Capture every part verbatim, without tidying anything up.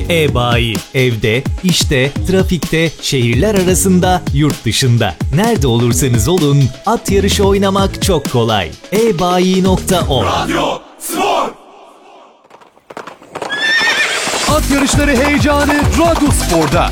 E-Bayi. Evde, işte, trafikte, şehirler arasında, yurt dışında. Nerede olursanız olun, at yarışı oynamak çok kolay. e bayi nokta org Radyo Spor. At yarışları heyecanı Radyo Spor'da.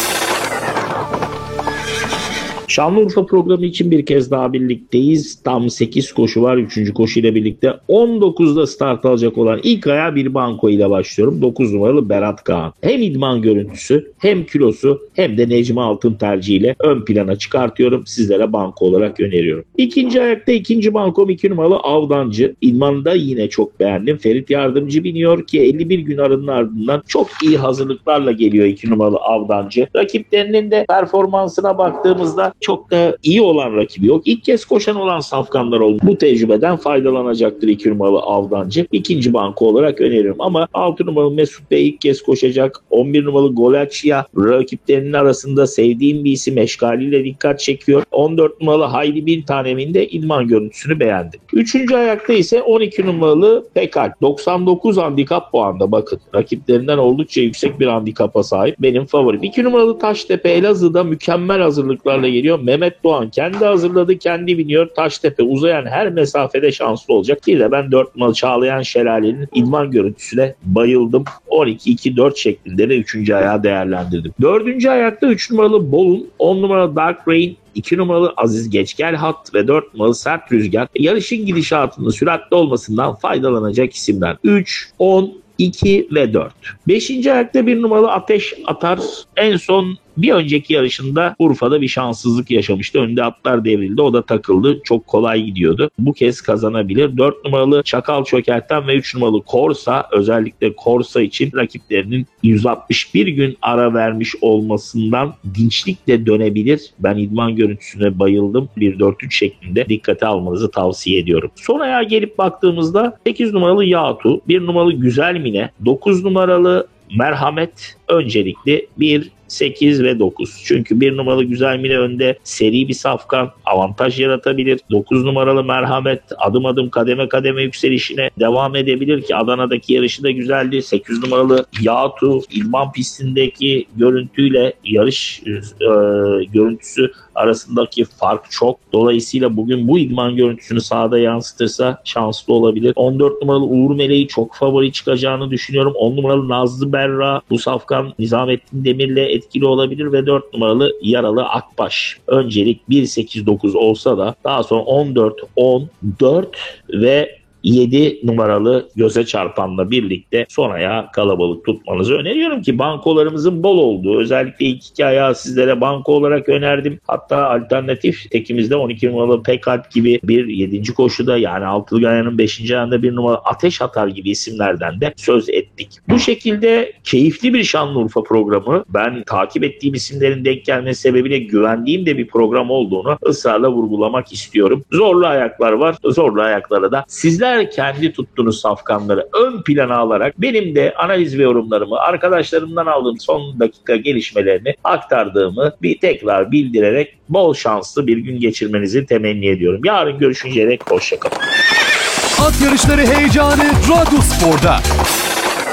Şanlıurfa programı için bir kez daha birlikteyiz. Tam sekiz koşu var. üçüncü koşu ile birlikte on dokuzda start alacak olan ilk ayağa bir banko ile başlıyorum. dokuz numaralı Berat Kağan. Hem idman görüntüsü hem kilosu hem de Necmi Altın tercihiyle ön plana çıkartıyorum. Sizlere banko olarak öneriyorum. İkinci ayakta ikinci bankom iki numaralı Avdancı. İdmanında yine çok beğendim. Ferit Yardımcı biniyor ki elli bir gün arının ardından çok iyi hazırlıklarla geliyor iki numaralı Avdancı. Rakiplerinin de performansına baktığımızda çok da iyi olan rakibi yok. İlk kez koşan olan safkanlar oldu. Bu tecrübeden faydalanacaktır iki numaralı Avdancı. İkinci banko olarak öneririm. Ama altı numaralı Mesut Bey ilk kez koşacak. on bir numaralı Golaçya rakiplerinin arasında sevdiğim bir isim, eşkaliyle dikkat çekiyor. on dört numaralı Haydi Bir Tanem'in de idman görüntüsünü beğendim. Üçüncü ayakta ise on iki numaralı Pekal. doksan dokuz handikap puanda, bakın. Rakiplerinden oldukça yüksek bir handikapa sahip. Benim favorim. iki numaralı Taştepe Elazığ'da mükemmel hazırlıklarla geliyor. Mehmet Doğan kendi hazırladı, kendi biniyor. Taştepe uzayan her mesafede şanslı olacak. Bir de ben dört numaralı Çağlayan Şelale'nin idman görüntüsüne bayıldım. on iki iki dört şeklinde de üçüncü ayağı değerlendirdim. dördüncü ayakta üç numaralı Bolun, on numaralı Dark Rain, iki numaralı Aziz Geçgel Hat ve dört numaralı Sert Rüzgar. Yarışın gidişatının süratli olmasından faydalanacak isimler. üç, on, iki ve dört. beşinci ayakta bir numaralı Ateş Atar. En son bir önceki yarışında Urfa'da bir şanssızlık yaşamıştı. Önde atlar devrildi. O da takıldı. Çok kolay gidiyordu. Bu kez kazanabilir. dört numaralı Çakal Çökerten ve üç numaralı Korsa, özellikle Korsa için rakiplerinin yüz altmış bir gün ara vermiş olmasından dinçlikle dönebilir. Ben idman görüntüsüne bayıldım. bir dört üç şeklinde dikkate almanızı tavsiye ediyorum. Son ayağa gelip baktığımızda sekiz numaralı Yatu, bir numaralı Güzel Mine, dokuz numaralı Merhamet öncelikli bir, sekiz ve dokuz. Çünkü bir numaralı Güzel Mine önde seri bir safkan, avantaj yaratabilir. dokuz numaralı Merhamet adım adım kademe kademe yükselişine devam edebilir ki Adana'daki yarışı da güzeldi. sekiz numaralı Yatu idman pistindeki görüntüyle yarış e, görüntüsü arasındaki fark çok. Dolayısıyla bugün bu idman görüntüsünü sahada yansıtırsa şanslı olabilir. on dört numaralı Uğur Meleği çok favori çıkacağını düşünüyorum. on numaralı Nazlı Berra, bu safkan Nizamettin Demir'le etkili olabilir ve dört numaralı Yaralı Akbaş. Öncelik bir, sekiz, dokuz olsa da daha sonra on dört, on, dört ve yedi numaralı Göze Çarpan'la birlikte son ayağı kalabalık tutmanızı öneriyorum ki bankolarımızın bol olduğu, özellikle ilk iki ayağı sizlere banko olarak önerdim. Hatta alternatif tekimizde on iki numaralı Pekalp gibi bir yedinci koşuda, yani altılı ayağının beşinci ayağında bir numaralı Ateş Atar gibi isimlerden de söz ettik. Bu şekilde keyifli bir Şanlıurfa programı, ben takip ettiğim isimlerin denk gelmesi sebebiyle güvendiğim de bir program olduğunu ısrarla vurgulamak istiyorum. Zorlu ayaklar var. Zorlu ayaklara da sizler kendi tuttuğunuz safkanları ön plana alarak benim de analiz ve yorumlarımı, arkadaşlarımdan aldığım son dakika gelişmelerini aktardığımı bir tekrar bildirerek bol şanslı bir gün geçirmenizi temenni ediyorum. Yarın görüşünceye dek hoşçakalın. At yarışları heyecanı Radyo Spor'da.